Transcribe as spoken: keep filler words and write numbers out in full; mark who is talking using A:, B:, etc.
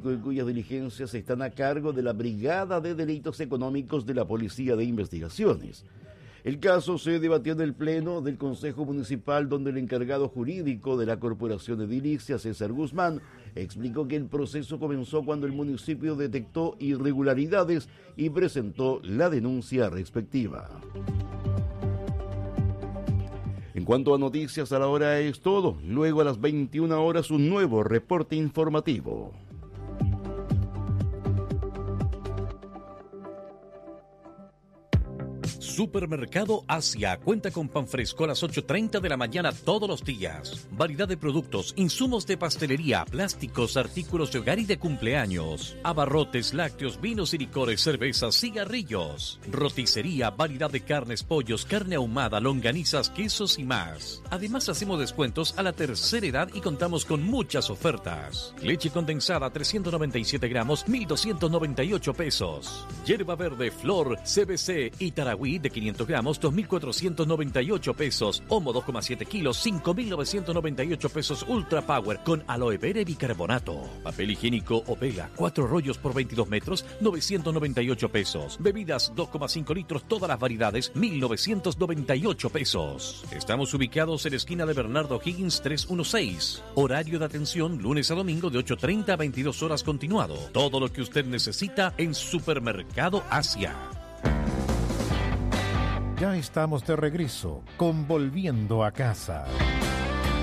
A: cuyas diligencias están a cargo de la Brigada de Delitos Económicos de la Policía de Investigaciones. El caso se debatió en el Pleno del Consejo Municipal, donde el encargado jurídico de la Corporación Edilicia, César Guzmán, explicó que el proceso comenzó cuando el municipio detectó irregularidades y presentó la denuncia respectiva. En cuanto a noticias a la hora es todo. Luego a las veintiuna horas un nuevo reporte informativo.
B: Supermercado Asia cuenta con pan fresco a las ocho y treinta de la mañana todos los días. Variedad de productos, insumos de pastelería, plásticos, artículos de hogar y de cumpleaños. Abarrotes, lácteos, vinos y licores, cervezas, cigarrillos. Roticería, variedad de carnes, pollos, carne ahumada, longanizas, quesos y más. Además hacemos descuentos a la tercera edad y contamos con muchas ofertas. Leche condensada trescientos noventa y siete gramos, mil doscientos noventa y ocho pesos. Hierba verde, flor, C B C y Taragüí de quinientos gramos, dos mil cuatrocientos noventa y ocho pesos. Homo dos coma siete kilos, cinco mil novecientos noventa y ocho pesos. Ultra Power con aloe vera y bicarbonato. Papel higiénico Opega, cuatro rollos por veintidós metros, novecientos noventa y ocho pesos. Bebidas dos coma cinco litros, todas las variedades, mil novecientos noventa y ocho pesos. Estamos ubicados en la esquina de Bernardo Higgins trescientos dieciséis. Horario de atención lunes a domingo de ocho y treinta a veintidós horas continuado. Todo lo que usted necesita en Supermercado Asia.
C: Ya estamos de regreso con Volviendo a Casa.